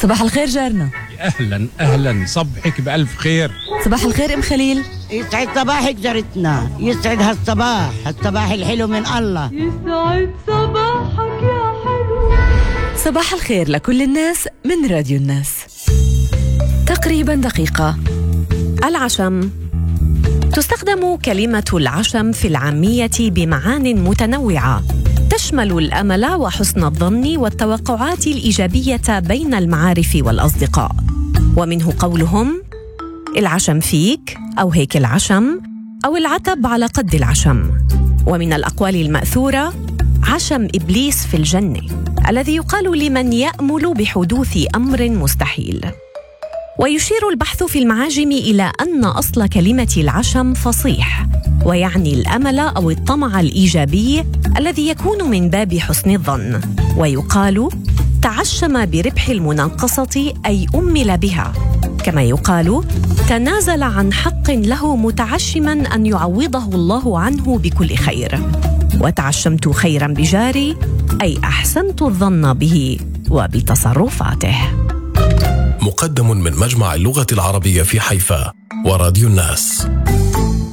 صباح الخير جارنا. أهلا أهلا، صبحك بألف خير. صباح الخير أم خليل. يسعد صباحك جارتنا، يسعد هالصباح الحلو من الله. يسعد صباحك يا حلو. صباح الخير لكل الناس من راديو الناس. تقريبا دقيقة. العشم. تستخدم كلمة العشم في العامية بمعان متنوعة تشمل الأمل وحسن الظن والتوقعات الإيجابية بين المعارف والأصدقاء، ومنه قولهم العشم فيك، أو هيك العشم، أو العتب على قد العشم. ومن الأقوال المأثورة عشم إبليس في الجنة، الذي يقال لمن يأمل بحدوث أمر مستحيل. ويشير البحث في المعاجم إلى أن أصل كلمة العشم فصيح، ويعني الأمل أو الطمع الإيجابي الذي يكون من باب حسن الظن. ويقال تعشم بربح المناقصة، أي أمل بها، كما يقال تنازل عن حق له متعشما أن يعوضه الله عنه بكل خير. وتعشمت خيرا بجاري، أي أحسنت الظن به وبتصرفاته. مقدم من مجمع اللغة العربية في حيفا وراديو الناس.